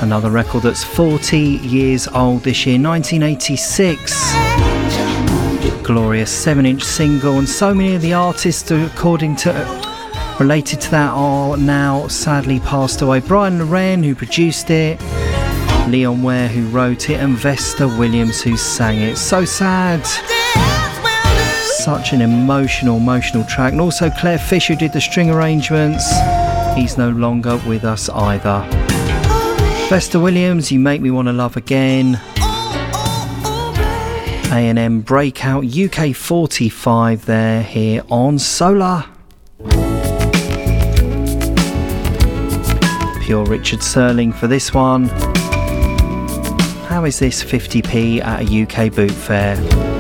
Another record that's 40 years old this year, 1986. Glorious 7-inch single, and so many of the artists related to that are now sadly passed away. Brian Loren, who produced it, Leon Ware, who wrote it, and Vesta Williams, who sang it. So sad. Such an emotional track. And also Claire Fish, who did the string arrangements. He's no longer with us either. Vesta Williams, You Make Me Wanna Love Again. A&M Breakout UK 45 there, here on Solar. Pure Richard Serling for this one. How is this 50p at a UK boot fair?